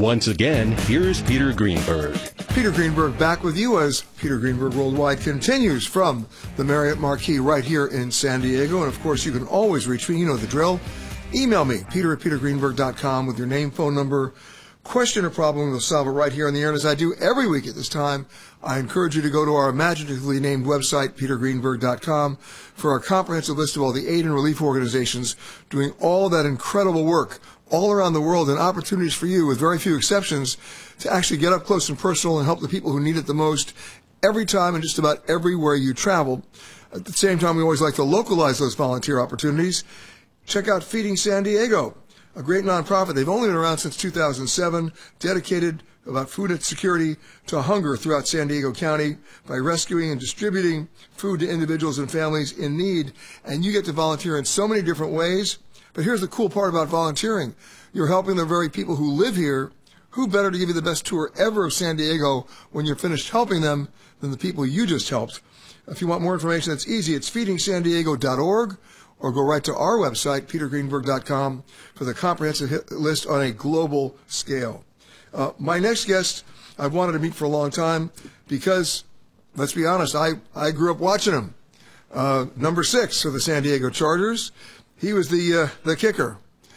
Once again, here's Peter Greenberg. Peter Greenberg back with you as Peter Greenberg Worldwide continues from the Marriott Marquis right here in San Diego. And, of course, you can always reach me. You know the drill. Email me, peter@petergreenberg.com, with your name, phone number, question or problem. We'll solve it right here on the air. And as I do every week at this time, I encourage you to go to our imaginatively named website, petergreenberg.com, for our comprehensive list of all the aid and relief organizations doing all that incredible work all around the world, and opportunities for you, with very few exceptions, to actually get up close and personal and help the people who need it the most every time and just about everywhere you travel. At the same time, we always like to localize those volunteer opportunities. Check out Feeding San Diego, a great nonprofit. They've only been around since 2007, dedicated about food insecurity to hunger throughout San Diego County by rescuing and distributing food to individuals and families in need. And you get to volunteer in so many different ways. But here's the cool part about volunteering. You're helping the very people who live here. Who better to give you the best tour ever of San Diego when you're finished helping them than the people you just helped? If you want more information, it's easy. It's feedingsandiego.org, or go right to our website, petergreenberg.com, for the comprehensive list on a global scale. My next guest I've wanted to meet for a long time because, let's be honest, I grew up watching him. Number 6 for the San Diego Chargers. He was the kicker.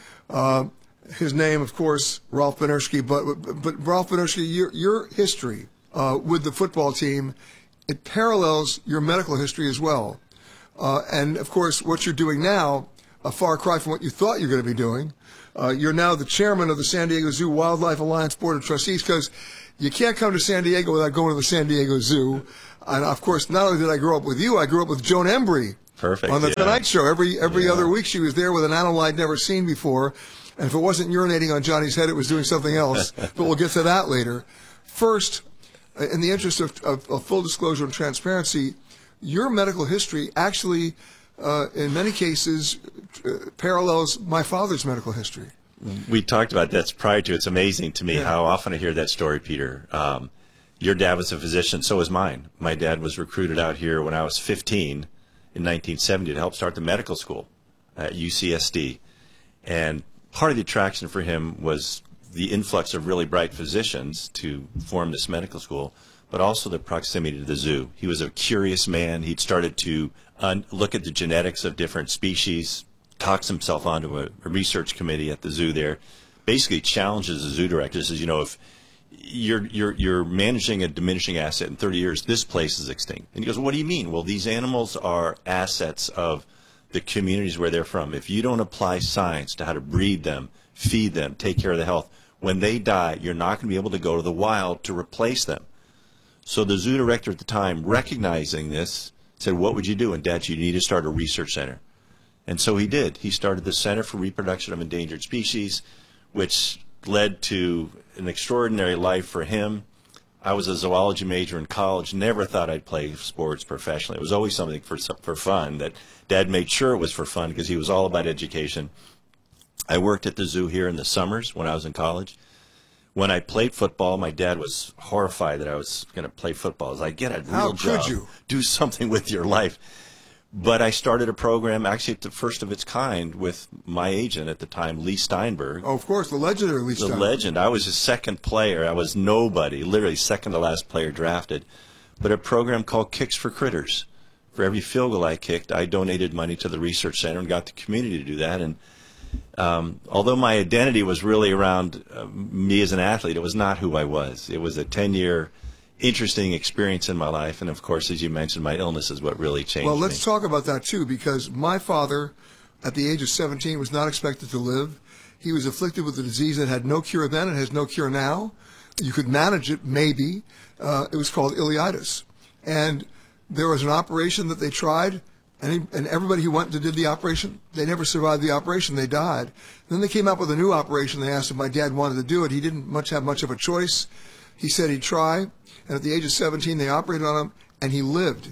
His name, of course, Rolf Benirschke. But Rolf Benirschke, your history with the football team, it parallels your medical history as well. And, of course, what you're doing now, a far cry from what you thought you were going to be doing. You're now the chairman of the San Diego Zoo Wildlife Alliance Board of Trustees, because you can't come to San Diego without going to the San Diego Zoo. And, of course, not only did I grow up with you, I grew up with Joan Embry. Perfect. On the Tonight Show. Every other week she was there with an animal I'd never seen before. And if it wasn't urinating on Johnny's head, it was doing something else. But we'll get to that later. First, in the interest of full disclosure and transparency, your medical history actually, in many cases, parallels my father's medical history. We talked about that prior to. It's amazing to me how often I hear that story, Peter. Your dad was a physician, so was mine. My dad was recruited out here when I was 15 in 1970 to help start the medical school at UCSD. And part of the attraction for him was the influx of really bright physicians to form this medical school, but also the proximity to the zoo. He was a curious man. He'd started to look at the genetics of different species, talks himself onto a research committee at the zoo there, basically challenges the zoo director, says, you know, if you're managing a diminishing asset in 30 years, this place is extinct. And he goes, what do you mean? Well, these animals are assets of the communities where they're from. If you don't apply science to how to breed them, feed them, take care of the health, when they die, you're not going to be able to go to the wild to replace them. So the zoo director at the time, recognizing this, said, what would you do? And Dad, you need to start a research center. And so he did. He started the Center for Reproduction of Endangered Species, which led to an extraordinary life for him. I was a zoology major in college, never thought I'd play sports professionally. It was always something for fun, that Dad made sure it was for fun because he was all about education. I worked at the zoo here in the summers when I was in college. When I played football, my dad was horrified that I was going to play football. I was like, get a real job. How could you? Do something with your life. But I started a program, actually the first of its kind, with my agent at the time, Lee Steinberg. Oh, of course, the legendary Lee Steinberg. The legend. I was his second player. I was nobody, literally second to last player drafted. But a program called Kicks for Critters. For every field goal I kicked, I donated money to the research center and got the community to do that. And although my identity was really around me as an athlete, it was not who I was. It was a 10-year interesting experience in my life, and of course, as you mentioned, my illness is what really changed me. Well, let's talk about that too, because my father, at the age of 17, was not expected to live. He was afflicted with a disease that had no cure then and has no cure now. You could manage it, maybe. It was called ileitis. And there was an operation that they tried, and everybody who went and did the operation, they never survived the operation. They died. Then they came up with a new operation. They asked if my dad wanted to do it. He didn't have much of a choice. He said he'd try. And at the age of 17, they operated on him, and he lived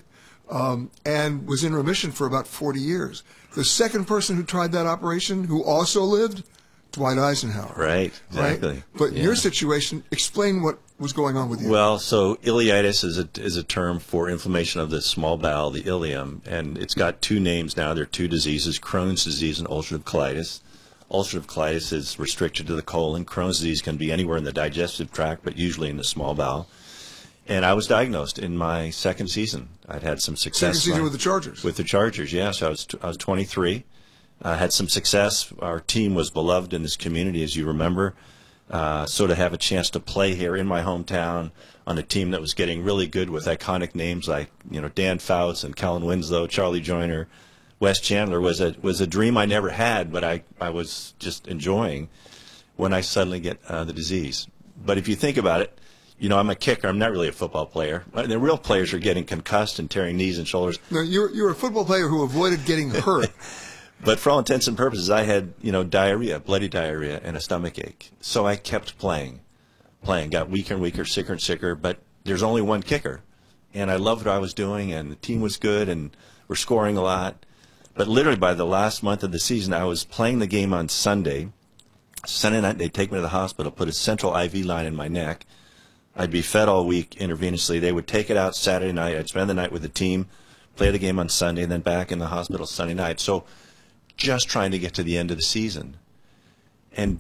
and was in remission for about 40 years. The second person who tried that operation, who also lived, Dwight Eisenhower. Right, exactly. Right? But your situation, explain what was going on with you. Well, so ileitis is a term for inflammation of the small bowel, the ileum, and it's got two names now. There are two diseases, Crohn's disease and ulcerative colitis. ulcerative colitis is restricted to the colon. Crohn's disease can be anywhere in the digestive tract, but usually in the small bowel. And I was diagnosed in my second season. I'd had some success. Second season with the Chargers? With the Chargers, yes. I was 23. Had some success. Our team was beloved in this community, as you remember. So to have a chance to play here in my hometown on a team that was getting really good with iconic names like, Dan Fouts and Kellen Winslow, Charlie Joyner, Wes Chandler was a dream I never had, but I was just enjoying when I suddenly get the disease. But if you think about it, I'm a kicker. I'm not really a football player. The real players are getting concussed and tearing knees and shoulders. No, you're a football player who avoided getting hurt. But for all intents and purposes, I had, diarrhea, bloody diarrhea, and a stomach ache. So I kept playing. Got weaker and weaker, sicker and sicker, but there's only one kicker. And I loved what I was doing, and the team was good, and we're scoring a lot. But literally by the last month of the season, I was playing the game on Sunday. Sunday night, they'd take me to the hospital, put a central IV line in my neck. I'd be fed all week intravenously. They would take it out Saturday night. I'd spend the night with the team, play the game on Sunday, and then back in the hospital Sunday night. So just trying to get to the end of the season. And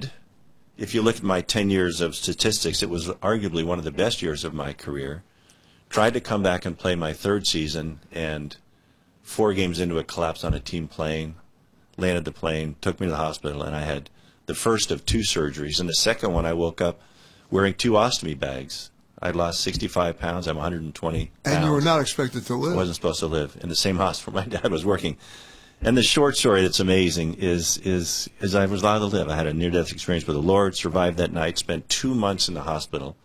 if you look at my 10 years of statistics, it was arguably one of the best years of my career. Tried to come back and play my third season, and 4 games into it, collapsed on a team plane, landed the plane, took me to the hospital, and I had the first of 2 surgeries. And the second one, I woke up wearing 2 ostomy bags. I'd lost 65 pounds. I'm 120 pounds. And you were not expected to live. Wasn't supposed to live in the same hospital my dad was working. And the short story that's amazing is I was allowed to live. I had a near-death experience with the Lord, survived that night, spent 2 months in the hospital,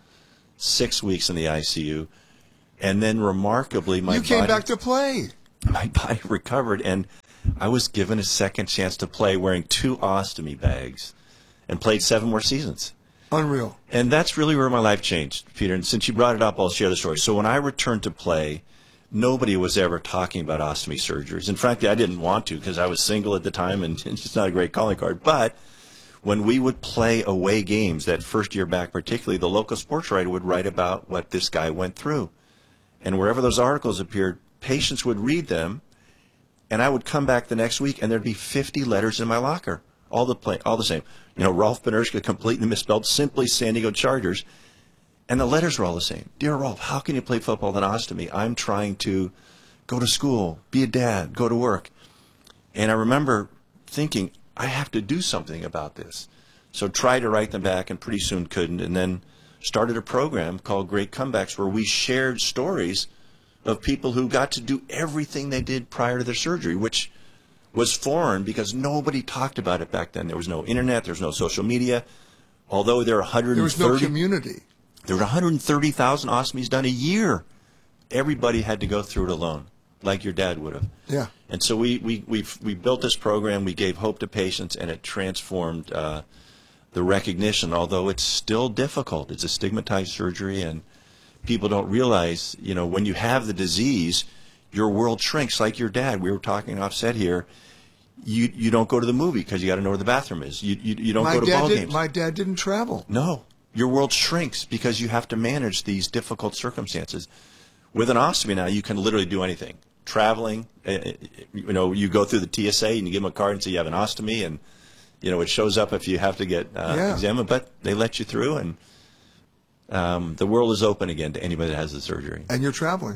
6 weeks in the ICU, and then remarkably You came back to play. My body recovered, and I was given a second chance to play wearing 2 ostomy bags and played 7 more seasons. Unreal. And that's really where my life changed, Peter. And since you brought it up, I'll share the story. So when I returned to play, nobody was ever talking about ostomy surgeries. And frankly, I didn't want to because I was single at the time, and it's just not a great calling card. But when we would play away games, that first year back particularly, the local sports writer would write about what this guy went through. And wherever those articles appeared, patients would read them, and I would come back the next week, and there'd be 50 letters in my locker, all the same. Rolf Benershka, completely misspelled, simply San Diego Chargers, and the letters were all the same. Dear Rolf, how can you play football with an ostomy? I'm trying to go to school, be a dad, go to work. And I remember thinking, I have to do something about this. So tried to write them back, and pretty soon couldn't, and then started a program called Great Comebacks, where we shared stories of people who got to do everything they did prior to their surgery, which was foreign because nobody talked about it back then. There was no internet, there was no social media. Although there were 130, there was no community. There were 130,000 ostomies done a year. Everybody had to go through it alone, like your dad would have. Yeah. And so we built this program. We gave hope to patients, and it transformed the recognition. Although it's still difficult, it's a stigmatized surgery, and people don't realize, when you have the disease, your world shrinks like your dad. We were talking offset here. You don't go to the movie because you got to know where the bathroom is. You don't go to ball games. My dad didn't travel. No. Your world shrinks because you have to manage these difficult circumstances. With an ostomy now, you can literally do anything. Traveling, you go through the TSA and you give them a card and say you have an ostomy, and it shows up if you have to get examined, but they let you through, and the world is open again to anybody that has the surgery. And you're traveling.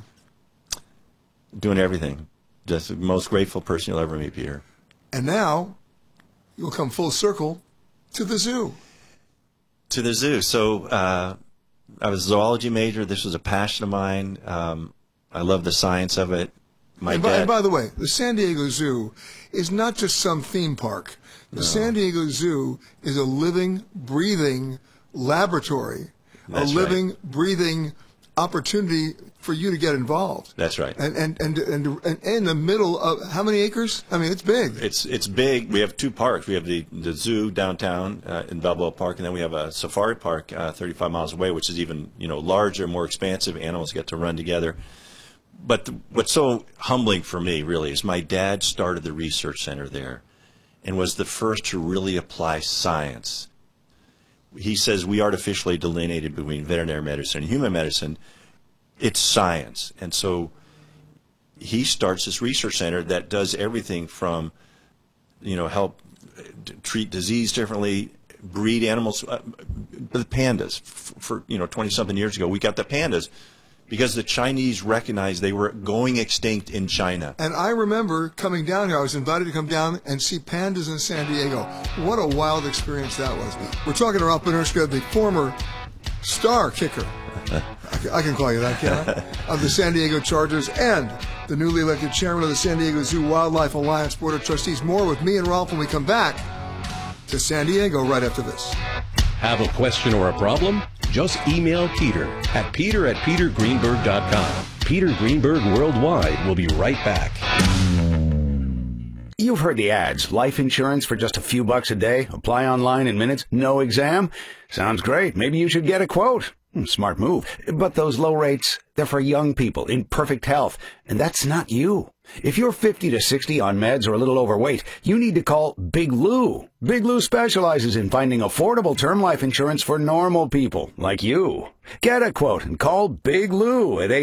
Doing everything. Just the most grateful person you'll ever meet, Peter. And now you'll come full circle to the zoo. To the zoo. So I was a zoology major. This was a passion of mine. I love the science of it. And by the way, the San Diego Zoo is not just some theme park. The San Diego Zoo is a living, breathing laboratory, That's a living, breathing opportunity for you to get involved. That's right. And in the middle of how many acres? I mean, it's big. It's big. We have 2 parks. We have the zoo downtown in Balboa Park, and then we have a safari park 35 miles away, which is even larger, more expansive. Animals get to run together. But what's so humbling for me, really, is my dad started the research center there and was the first to really apply science. He says we artificially delineated between veterinary medicine and human medicine. It's science. And so he starts this research center that does everything from, help treat disease differently, breed animals. The pandas, for 20-something years ago, we got the pandas because the Chinese recognized they were going extinct in China. And I remember coming down here. I was invited to come down and see pandas in San Diego. What a wild experience that was. We're talking to Ralph Benirschke, the former star kicker. I can call you that, can't I? Of the San Diego Chargers and the newly elected chairman of the San Diego Zoo Wildlife Alliance Board of Trustees. More with me and Ralph when we come back to San Diego right after this. Have a question or a problem? Just email Peter at peter@petergreenberg.com. Peter Greenberg Worldwide will be right back. You've heard the ads. Life insurance for just a few bucks a day. Apply online in minutes. No exam. Sounds great. Maybe you should get a quote. Smart move. But those low rates, they're for young people in perfect health. And that's not you. If you're 50 to 60 on meds or a little overweight, you need to call Big Lou. Big Lou specializes in finding affordable term life insurance for normal people like you. Get a quote and call Big Lou at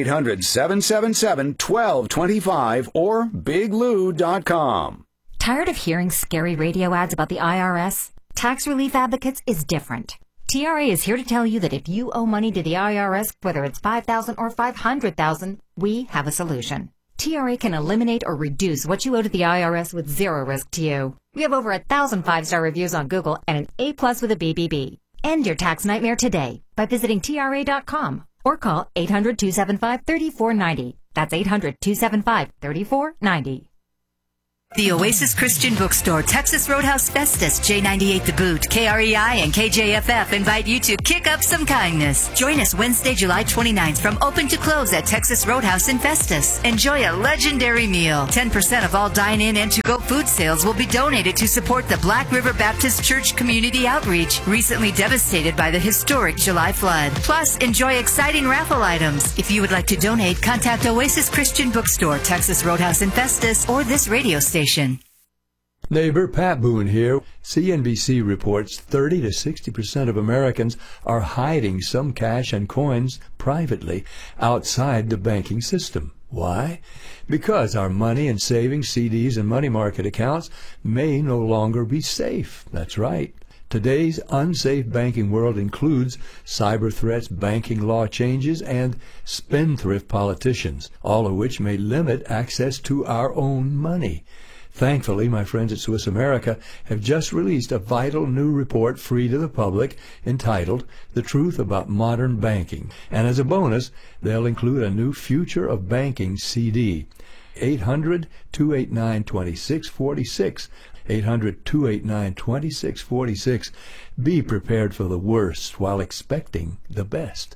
800-777-1225 or biglou.com. Tired of hearing scary radio ads about the IRS? Tax Relief Advocates is different. TRA is here to tell you that if you owe money to the IRS, whether it's $5,000 or $500,000, we have a solution. TRA can eliminate or reduce what you owe to the IRS with zero risk to you. We have over 1,000 5-star reviews on Google and an A+ with a BBB. End your tax nightmare today by visiting TRA.com or call 800-275-3490. That's 800-275-3490. The Oasis Christian Bookstore, Texas Roadhouse Festus, J98 The Boot, KREI, and KJFF invite you to kick up some kindness. Join us Wednesday, July 29th from open to close at Texas Roadhouse in Festus. Enjoy a legendary meal. 10% of all dine-in and to-go food sales will be donated to support the Black River Baptist Church Community Outreach, recently devastated by the historic July flood. Plus, enjoy exciting raffle items. If you would like to donate, contact Oasis Christian Bookstore, Texas Roadhouse in Festus, or this radio station. Neighbor Pat Boone here. CNBC reports 30 to 60% of Americans are hiding some cash and coins privately outside the banking system. Why? Because our money and savings, CDs, and money market accounts may no longer be safe. That's right. Today's unsafe banking world includes cyber threats, banking law changes, and spendthrift politicians, all of which may limit access to our own money. Thankfully, my friends at Swiss America have just released a vital new report free to the public entitled The Truth About Modern Banking. And as a bonus, they'll include a new Future of Banking CD. 800-289-2646. 800-289-2646. Be prepared for the worst while expecting the best.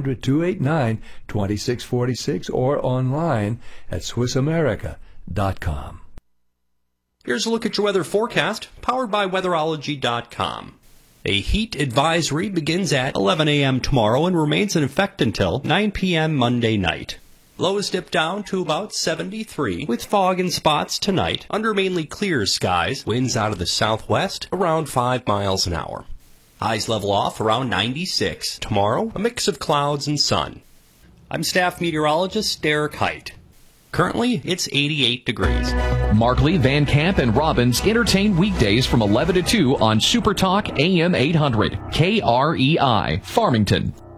800-289-2646 or online at SwissAmerica.com. Here's a look at your weather forecast, powered by weatherology.com. A heat advisory begins at 11 a.m. tomorrow and remains in effect until 9 p.m. Monday night. Lows dip down to about 73, with fog and spots tonight, under mainly clear skies, winds out of the southwest, around 5 miles an hour. Highs level off around 96. Tomorrow, a mix of clouds and sun. I'm staff meteorologist Derek Height. Currently, it's 88 degrees. Markley, Van Camp, and Robbins entertain weekdays from 11 to 2 on Super Talk AM 800, KREI, Farmington.